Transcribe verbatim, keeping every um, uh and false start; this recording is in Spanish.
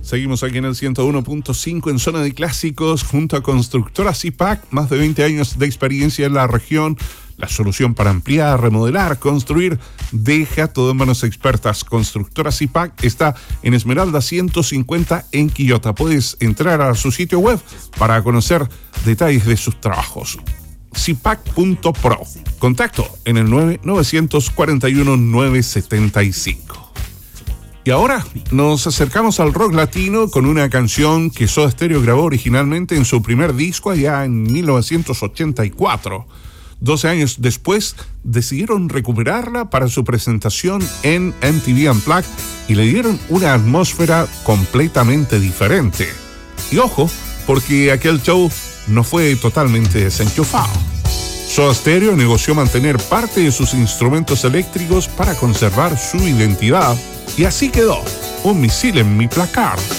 Seguimos aquí en el ciento uno punto cinco en Zona de Clásicos junto a Constructora Zipac, más de veinte años de experiencia en la región. La solución para ampliar, remodelar, construir, deja todo en manos expertas. Constructora Zipac está en Esmeralda ciento cincuenta en Quillota. Puedes entrar a su sitio web para conocer detalles de sus trabajos. zipac punto pro. Contacto en el nueve nueve cuatro uno nueve siete cinco. Y ahora nos acercamos al rock latino con una canción que Soda Stereo grabó originalmente en su primer disco allá en mil novecientos ochenta y cuatro. doce años después decidieron recuperarla para su presentación en M T V Unplugged y le dieron una atmósfera completamente diferente. Y ojo, porque aquel show no fue totalmente desenchufado. Soda Stereo negoció mantener parte de sus instrumentos eléctricos para conservar su identidad. Y así quedó, un misil en mi placar.